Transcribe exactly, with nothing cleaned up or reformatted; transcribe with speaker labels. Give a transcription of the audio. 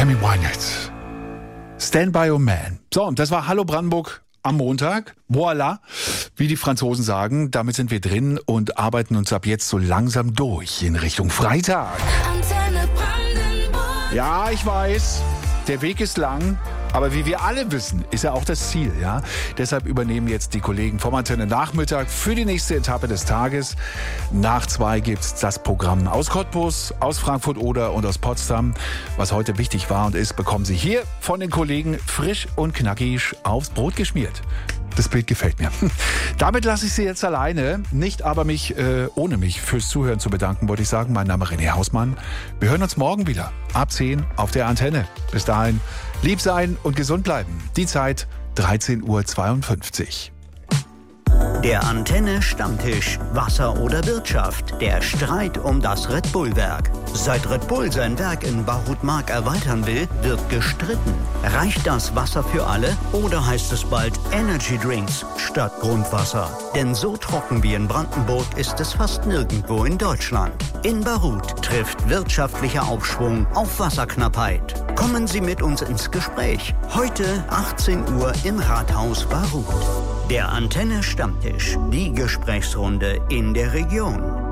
Speaker 1: Amy Winehouse. Stand by your man. So, und das war Hallo Brandenburg am Montag. Voilà, wie die Franzosen sagen. Damit sind wir drin und arbeiten uns ab jetzt so langsam durch in Richtung Freitag.
Speaker 2: Antenne Brandenburg.
Speaker 1: Ja, ich weiß, der Weg ist lang. Aber wie wir alle wissen, ist ja auch das Ziel, ja. Deshalb übernehmen jetzt die Kollegen vom Antenne Nachmittag für die nächste Etappe des Tages. Nach zwei gibt's das Programm aus Cottbus, aus Frankfurt-Oder und aus Potsdam. Was heute wichtig war und ist, bekommen Sie hier von den Kollegen frisch und knackig aufs Brot geschmiert. Das Bild gefällt mir. Damit lasse ich Sie jetzt alleine. Nicht aber mich, äh, ohne mich fürs Zuhören zu bedanken, wollte ich sagen. Mein Name ist René Hausmann. Wir hören uns morgen wieder. Ab zehn auf der Antenne. Bis dahin, lieb sein und gesund bleiben. Die Zeit dreizehn Uhr zweiundfünfzig.
Speaker 3: Der Antenne Stammtisch, Wasser oder Wirtschaft, der Streit um das Red Bull-Werk. Seit Red Bull sein Werk in Bahutmark erweitern will, wird gestritten. Reicht das Wasser für alle oder heißt es bald Energy Drinks statt Grundwasser? Denn so trocken wie in Brandenburg ist es fast nirgendwo in Deutschland. In Bahut trifft wirtschaftlicher Aufschwung auf Wasserknappheit. Kommen Sie mit uns ins Gespräch. Heute achtzehn Uhr im Rathaus Bahut. Der Antenne Stammtisch, die Gesprächsrunde in der Region.